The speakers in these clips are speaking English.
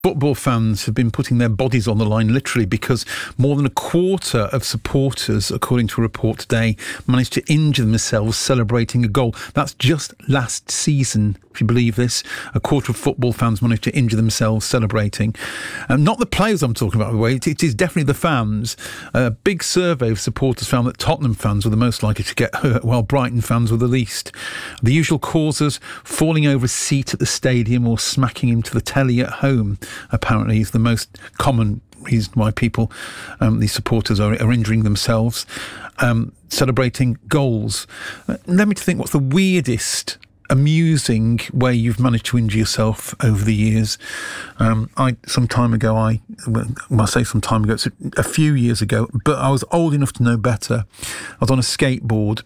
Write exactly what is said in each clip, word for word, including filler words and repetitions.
Football fans have been putting their bodies on the line literally because more than a quarter of supporters, according to a report today, managed to injure themselves celebrating a goal. That's just last season, if you believe this. A quarter of football fans managed to injure themselves celebrating. Um, not the players I'm talking about, by the way. It, it is definitely the fans. A big survey of supporters found that Tottenham fans were the most likely to get hurt, while Brighton fans were the least. The usual causes: falling over a seat at the stadium or smacking into the telly at home, apparently is the most common reason why people, um, these supporters are, are injuring themselves. Um, celebrating goals. Uh, let me think, what's the weirdest, amusing way you've managed to injure yourself over the years? Um, I some time ago, I, well, I say some time ago, it's a, a few years ago, but I was old enough to know better. I was on a skateboard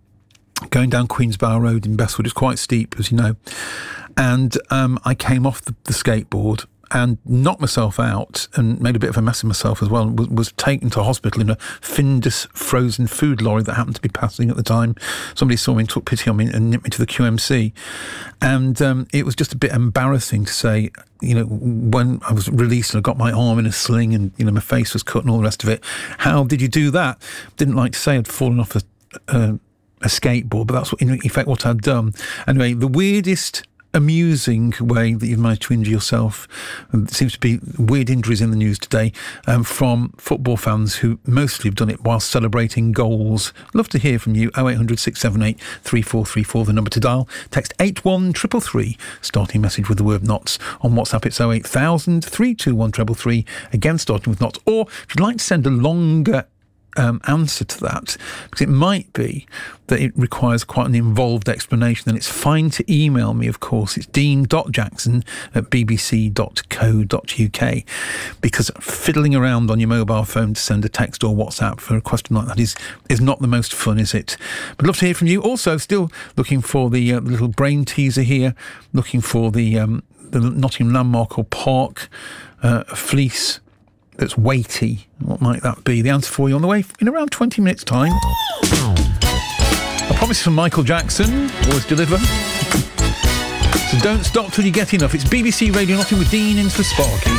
going down Queensbow Road in Bestwood. It's quite steep, as you know. And um, I came off the, the skateboard and knocked myself out and made a bit of a mess of myself as well, and was, was taken to hospital in a Findus frozen food lorry that happened to be passing at the time. Somebody saw me and took pity on me and nipped me to the Q M C. And um, it was just a bit embarrassing to say, you know, when I was released and I got my arm in a sling and, you know, my face was cut and all the rest of it. How did you do that? Didn't like to say I'd fallen off a, a, a skateboard, but that's what, in effect what I'd done. Anyway, the weirdest, amusing way that you've managed to injure yourself. And there seems to be weird injuries in the news today um, from football fans who mostly have done it while celebrating goals. Love to hear from you. oh eight hundred, six seven eight, three four three four, the number to dial. Text eight one three three three, starting message with the word knots. On WhatsApp it's oh eight thousand, three two one three three three, again starting with knots. Or if you'd like to send a longer Um, answer to that, because it might be that it requires quite an involved explanation, then it's fine to email me, of course. It's dean dot jackson at b b c dot co dot u k, because fiddling around on your mobile phone to send a text or WhatsApp for a question like that is is not the most fun, is it? But love to hear from you. Also, still looking for the uh, little brain teaser here, looking for the, um, the Nottingham Landmark or Park uh, fleece that's weighty. What might that be? The answer for you on the way in around twenty minutes' time. I promise from Michael Jackson, always deliver. So don't stop till you get enough. It's B B C Radio Nottingham with Dean in for Sparky.